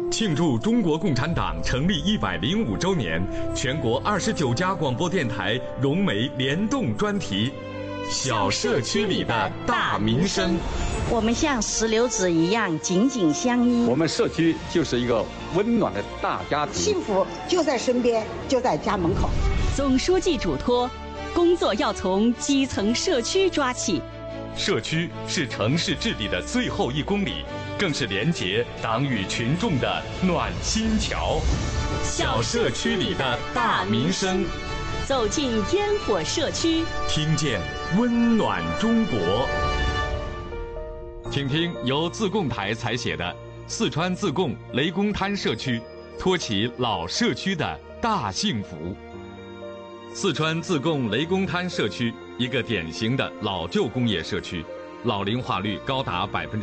庆祝中国共产党成立105周年，全国29家广播电台融媒联动专题，小社区里的大民生。 我们像石榴籽一样紧紧相依。 我们社区就是一个温暖的大家庭， 幸福就在身边，就在家门口。 总书记嘱托，工作要从基层社区抓起。 社区是城市治理的最后1公里，更是连结党与群众的暖心桥。小社区里的大民生， 走进烟火社区， 听见温暖中国。请听由自贡台采写的四川自贡雷公滩社区托起老社区的大幸福。四川自贡雷公滩社区，一个典型的老旧工业社区，老龄化率高达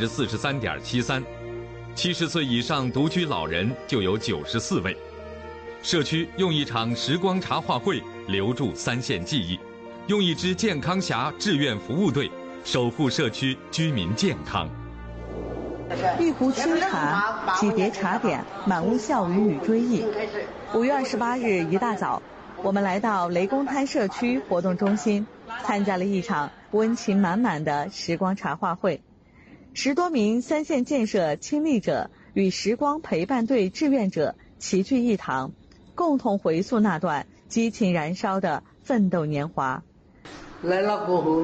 43.73%，70岁以上独居老人就有94位。社区用一场时光茶话会留住3线记忆，用一支健康侠志愿服务队守护社区居民健康。 一壶清茶，几碟茶点，满屋笑语与追忆。5月28日一大早，我们来到雷公滩社区活动中心，参加了一场温情满满的时光茶话会。10多名3线建设亲历者与时光陪伴队志愿者齐聚一堂，共同回溯那段激情燃烧的奋斗年华。 来了过后